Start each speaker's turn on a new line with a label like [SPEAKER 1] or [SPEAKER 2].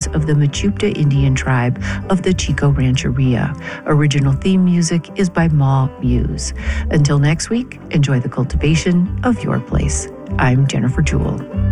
[SPEAKER 1] of the Mechoopda Indian tribe of the Chico Rancheria. Original theme music is by Ma Muse. Until next week, enjoy the cultivation of your place. I'm Jennifer Jewell.